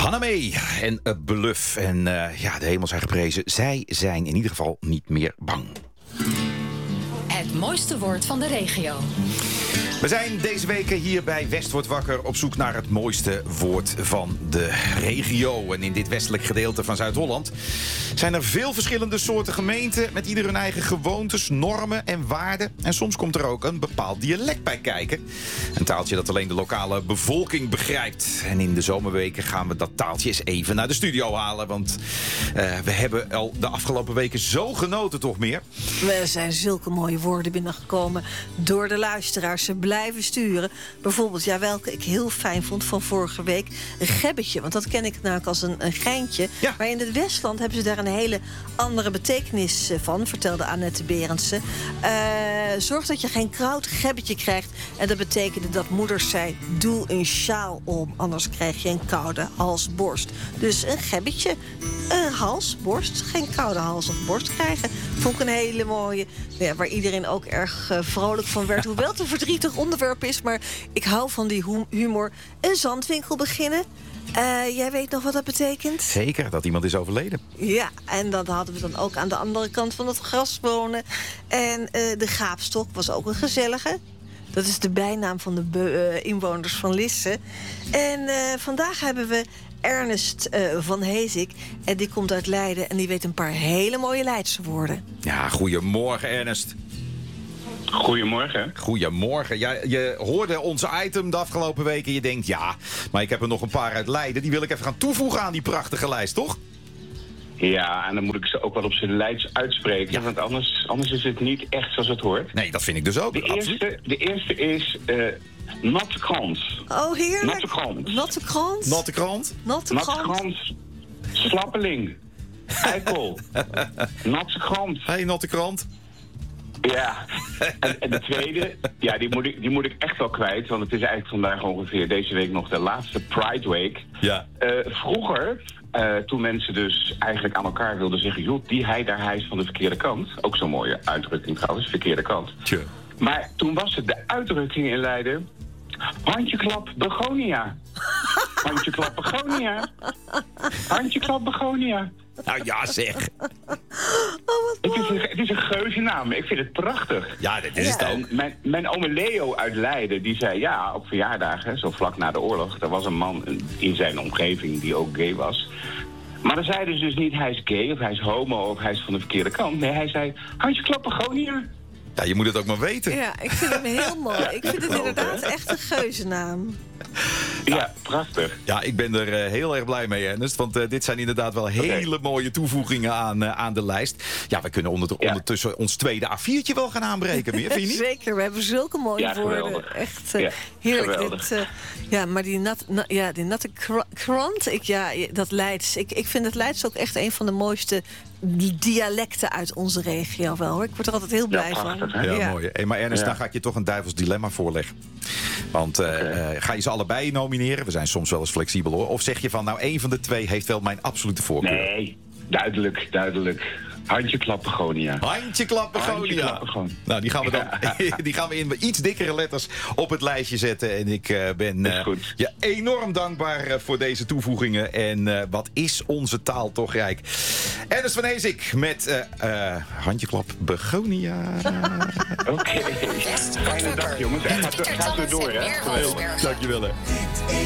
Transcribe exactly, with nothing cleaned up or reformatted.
Hannah-Mae en uh, Bluff. En uh, ja, de hemel zijn geprezen. Zij zijn in ieder geval niet meer bang. Het mooiste woord van de regio. We zijn deze weken hier bij West wordt wakker op zoek naar het mooiste woord van de regio. En in dit westelijk gedeelte van Zuid-Holland zijn er veel verschillende soorten gemeenten met ieder hun eigen gewoontes, normen en waarden. En soms komt er ook een bepaald dialect bij kijken. Een taaltje dat alleen de lokale bevolking begrijpt. En in de zomerweken gaan we dat taaltje eens even naar de studio halen. Want uh, we hebben al de afgelopen weken zo genoten, toch meer? Er zijn zulke mooie woorden binnengekomen door de luisteraars. Ze blijven sturen. Bijvoorbeeld, ja, welke ik heel fijn vond van vorige week. Een gebbetje, want dat ken ik namelijk als een, een geintje. Ja. Maar in het Westland hebben ze daar een hele andere betekenis van, vertelde Annette Berendsen. Uh, zorg dat je geen koud gebbetje krijgt. En dat betekende dat moeders zei, doe een sjaal om, anders krijg je een koude hals-borst. Dus een gebbetje, een hals, borst, geen koude hals of borst krijgen. Vond ik een hele mooie, ja, waar iedereen ook erg uh, vrolijk van werd. Hoewel het een verdrietig onderwerp is, maar ik hou van die hu- humor. Een zandwinkel beginnen. Uh, jij weet nog wat dat betekent? Zeker, dat iemand is overleden. Ja, en dan hadden we dan ook aan de andere kant van het gras wonen. En uh, de gaapstok was ook een gezellige. Dat is de bijnaam van de be- uh, inwoners van Lisse. En uh, vandaag hebben we Ernest uh, van Hezik. En die komt uit Leiden en die weet een paar hele mooie Leidse woorden. Ja, goedemorgen Ernest. Goedemorgen. Goedemorgen. Ja, je hoorde onze item de afgelopen weken en je denkt, ja, maar ik heb er nog een paar uit Leiden. Die wil ik even gaan toevoegen aan die prachtige lijst, toch? Ja, en dan moet ik ze ook wel op zijn Leids uitspreken, ja. Want anders, anders is het niet echt zoals het hoort. Nee, dat vind ik dus ook. De, eerste, de eerste is uh, natte krant. Oh, heerlijk. Natte krant. Natte krant. Natte krant. Natte krant. Slappeling. Eikel. Natte krant. Hey, natte krant. Ja, en, en de tweede, ja, die moet, ik, die moet ik echt wel kwijt. Want het is eigenlijk vandaag ongeveer deze week nog de laatste Pride Week. Ja. Uh, vroeger, uh, toen mensen dus eigenlijk aan elkaar wilden zeggen, joh, die hij daar hij is van de verkeerde kant. Ook zo'n mooie uitdrukking trouwens, verkeerde kant. Tja. Maar toen was het de uitdrukking in Leiden, handjeklap begonia. Handjeklap begonia. Handjeklap begonia. Nou ja, zeg. Oh, het, is een, het is een geuze naam. Ik vind het prachtig. Ja, dit is ja. het ook. Mijn, mijn ome Leo uit Leiden, die zei, ja, op verjaardagen, zo vlak na de oorlog, er was een man in zijn omgeving die ook gay was. Maar dan zeiden ze dus niet, hij is gay, of hij is homo, of hij is van de verkeerde kant. Nee, hij zei, handje klappen gewoon hier. Ja, je moet het ook maar weten. Ja, ik vind hem heel mooi. Ja, ik vind het inderdaad echt een geuzennaam. Ja, ja, prachtig. Ja, ik ben er uh, heel erg blij mee, Ernest. Want uh, dit zijn inderdaad wel hele okay. mooie toevoegingen aan, uh, aan de lijst. Ja, we kunnen onder, ja. ondertussen ons tweede A viertje wel gaan aanbreken. Meer, vind je niet? Zeker, we hebben zulke mooie ja, woorden. Echt uh, ja, heerlijk. Dit, uh, ja, maar die, nat, na, ja, die natte krant, ik, ja, dat Leids. Ik, ik vind het Leids ook echt een van de mooiste dialecten uit onze regio wel, hoor. Ik word er altijd heel blij ja, prachtig, van. Heel ja. mooi. Hey, maar Ernest, ja. dan ga ik je toch een duivels dilemma voorleggen. Want uh, okay. uh, ga je ze allebei nomineren? We zijn soms wel eens flexibel, hoor. Of zeg je van, nou, één van de twee heeft wel mijn absolute voorkeur? Nee, duidelijk, duidelijk. Handjeklap begonia. Handjeklap begonia. Nou, die gaan we dan ja. die gaan we in iets dikkere letters op het lijstje zetten. En ik uh, ben uh, je enorm dankbaar uh, voor deze toevoegingen. En uh, wat is onze taal toch rijk. Ernest van Hezik met uh, uh, handjeklap begonia. Oké. Okay. Fijne dag, jongens. En gaat er door, hè? Dankjewel, hè.